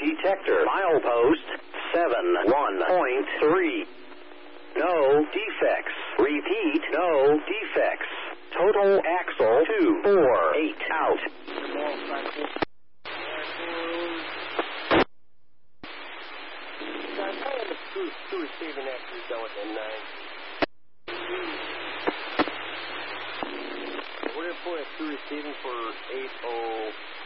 detector. Milepost 71.3. No defects. Repeat, no defects. Total axle 248 out. Two receiving after you're done with M9. We're going to point at two receiving for 80.